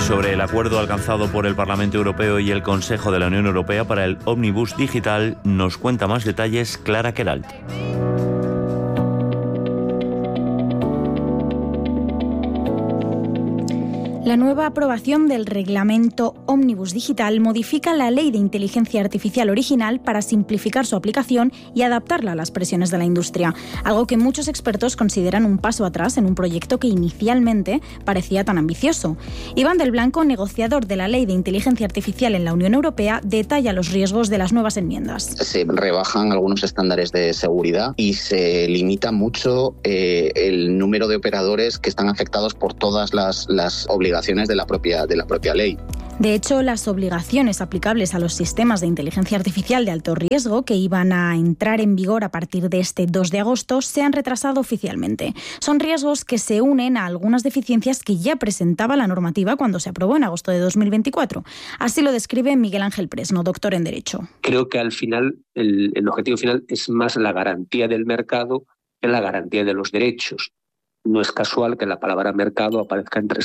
sobre el acuerdo alcanzado por el Parlamento Europeo y el Consejo de la Unión Europea para el Ómnibus digital nos cuenta más detalles Clara Queralt. La nueva aprobación del reglamento Ómnibus Digital modifica la Ley de Inteligencia Artificial original para simplificar su aplicación y adaptarla a las presiones de la industria, algo que muchos expertos consideran un paso atrás en un proyecto que inicialmente parecía tan ambicioso. Iván del Blanco, negociador de la Ley de Inteligencia Artificial en la Unión Europea, detalla los riesgos de las nuevas enmiendas. Se rebajan algunos estándares de seguridad y se limita mucho el número de operadores que están afectados por todas las obligaciones de la propia ley. De hecho, las obligaciones aplicables a los sistemas de inteligencia artificial de alto riesgo, que iban a entrar en vigor a partir de este 2 de agosto, se han retrasado oficialmente. Son riesgos que se unen a algunas deficiencias que ya presentaba la normativa cuando se aprobó en agosto de 2024. Así lo describe Miguel Ángel Presno, doctor en Derecho. Creo que al final el objetivo final es más la garantía del mercado que la garantía de los derechos. No es casual que la palabra mercado aparezca en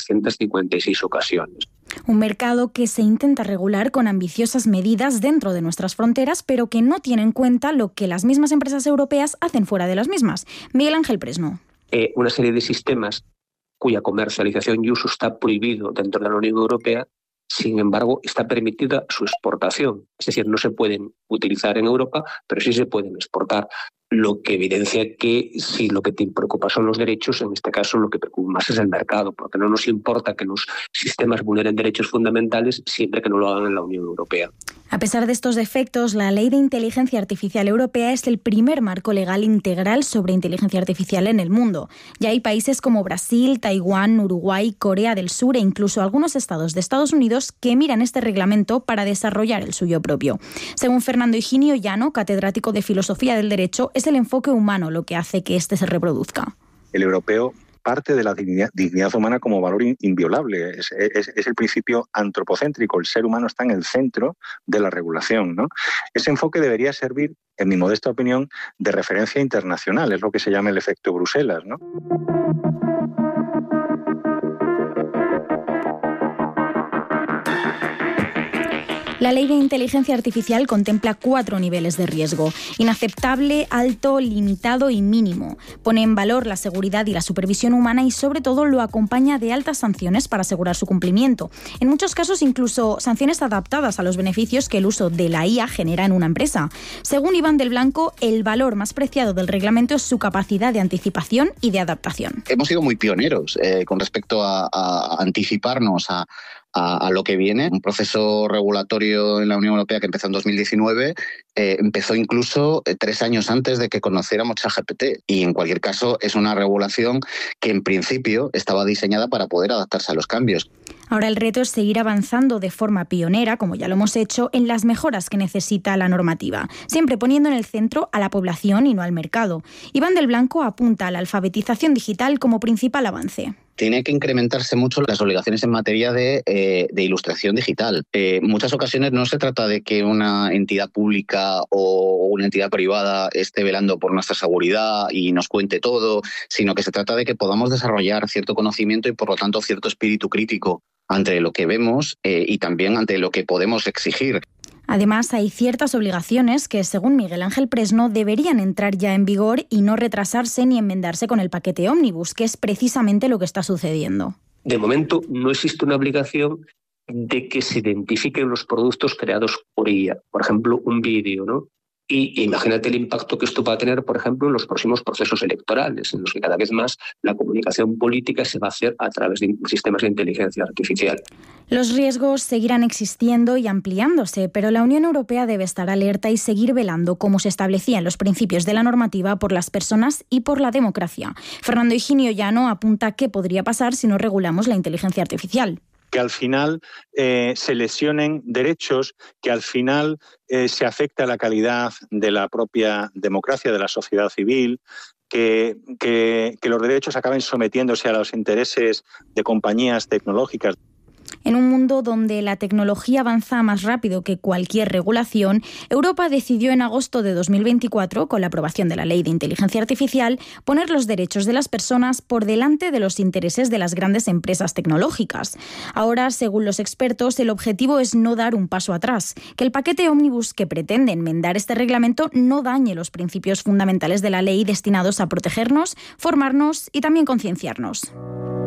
356 ocasiones. Un mercado que se intenta regular con ambiciosas medidas dentro de nuestras fronteras, pero que no tiene en cuenta lo que las mismas empresas europeas hacen fuera de las mismas. Miguel Ángel Presno. Una serie de sistemas cuya comercialización y uso está prohibido dentro de la Unión Europea, sin embargo, está permitida su exportación. Es decir, no se pueden utilizar en Europa, pero sí se pueden exportar. Lo que evidencia que si lo que te preocupa son los derechos, en este caso lo que preocupa más es el mercado, porque no nos importa que los sistemas vulneren derechos fundamentales siempre que no lo hagan en la Unión Europea. A pesar de estos defectos, la Ley de Inteligencia Artificial Europea es el primer marco legal integral sobre inteligencia artificial en el mundo. Ya hay países como Brasil, Taiwán, Uruguay, Corea del Sur e incluso algunos estados de Estados Unidos que miran este reglamento para desarrollar el suyo propio. Según Fernando Higinio Llano, catedrático de Filosofía del Derecho, es el enfoque humano lo que hace que este se reproduzca. El europeo parte de la dignidad humana como valor inviolable. Es el principio antropocéntrico. El ser humano está en el centro de la regulación, ¿no? Ese enfoque debería servir, en mi modesta opinión, de referencia internacional. Es lo que se llama el efecto Bruselas, ¿no? La Ley de Inteligencia Artificial contempla 4 niveles de riesgo: inaceptable, alto, limitado y mínimo. Pone en valor la seguridad y la supervisión humana y, sobre todo, lo acompaña de altas sanciones para asegurar su cumplimiento. En muchos casos, incluso sanciones adaptadas a los beneficios que el uso de la IA genera en una empresa. Según Iván del Blanco, el valor más preciado del reglamento es su capacidad de anticipación y de adaptación. Hemos sido muy pioneros con respecto a anticiparnos a lo que viene. Un proceso regulatorio en la Unión Europea que empezó en 2019, empezó incluso 3 años antes de que conociéramos ChatGPT. Y en cualquier caso es una regulación que en principio estaba diseñada para poder adaptarse a los cambios. Ahora el reto es seguir avanzando de forma pionera, como ya lo hemos hecho, en las mejoras que necesita la normativa, siempre poniendo en el centro a la población y no al mercado. Iván del Blanco apunta a la alfabetización digital como principal avance. Tiene que incrementarse mucho las obligaciones en materia de ilustración digital. En muchas ocasiones no se trata de que una entidad pública o una entidad privada esté velando por nuestra seguridad y nos cuente todo, sino que se trata de que podamos desarrollar cierto conocimiento y, por lo tanto, cierto espíritu crítico ante lo que vemos y también ante lo que podemos exigir. Además, hay ciertas obligaciones que, según Miguel Ángel Presno, deberían entrar ya en vigor y no retrasarse ni enmendarse con el paquete Ómnibus, que es precisamente lo que está sucediendo. De momento, no existe una obligación de que se identifiquen los productos creados por IA. Por ejemplo, un vídeo, ¿no? Y imagínate el impacto que esto va a tener, por ejemplo, en los próximos procesos electorales, en los que cada vez más la comunicación política se va a hacer a través de sistemas de inteligencia artificial. Los riesgos seguirán existiendo y ampliándose, pero la Unión Europea debe estar alerta y seguir velando, como se establecía en los principios de la normativa, por las personas y por la democracia. Fernando Higinio Llano apunta qué podría pasar si no regulamos la inteligencia artificial. Que al final se lesionen derechos, que al final se afecta la calidad de la propia democracia, de la sociedad civil, que los derechos acaben sometiéndose a los intereses de compañías tecnológicas. En un mundo donde la tecnología avanza más rápido que cualquier regulación, Europa decidió en agosto de 2024, con la aprobación de la Ley de Inteligencia Artificial, poner los derechos de las personas por delante de los intereses de las grandes empresas tecnológicas. Ahora, según los expertos, el objetivo es no dar un paso atrás, que el paquete ómnibus que pretende enmendar este reglamento no dañe los principios fundamentales de la ley destinados a protegernos, formarnos y también concienciarnos.